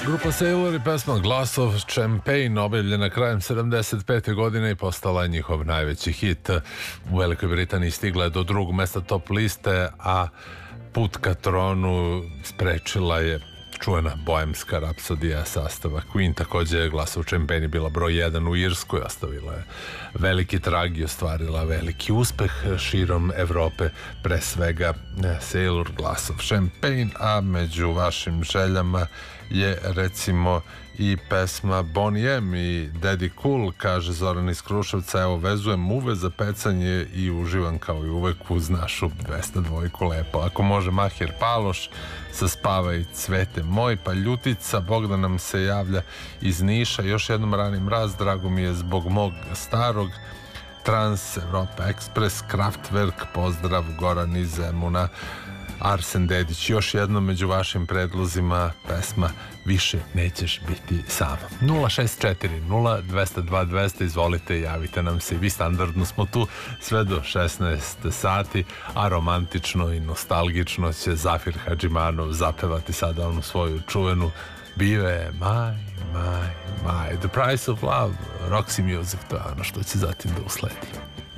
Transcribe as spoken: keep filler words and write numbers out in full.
Grupa Sailor i pesma Glass of Champagne, objavljena krajem sedamdeset pete godine i postala je njihov najveći hit. U Velikoj Britaniji stigla je do drugog mesta top liste, a put ka tronu sprečila je čuvena boemska rapsodija sastava Queen. Takođe je Glass of Champagne bila broj jedan u Irskoj, ostavila je veliki trag i ostvarila veliki uspeh širom Evrope, pre svega Sailor, Glass of Champagne, a među vašim željama je recimo i pesma Boney M i Daddy Cool. Kaže Zoran iz Kruševca, evo vezujem uve za pecanje i uživam kao i uvek uz našu dvesta dvojku lepo. Ako može Mahir Paloš sa Spavaj cvete moj, pa Ljutica Bogdan nam se javlja iz Niša, još jednom rani mraz, drago mi je zbog mog starog. Trans Evropa Express, Kraftwerk, pozdrav Goran iz Zemuna. Arsen Dedić, još jedno među vašim predlozima pesma Više nećeš biti sam. Nula šest četiri nula dvesta dva dvesta, izvolite, javite nam se i vi, standardno smo tu sve do šesnaest sati, a romantično i nostalgično će Zafir Hadžimanov zapevati sada onu svoju čuvenu Bive my, my, my, The Price of Love, Roxy Music, to je ono što će zatim da usledi.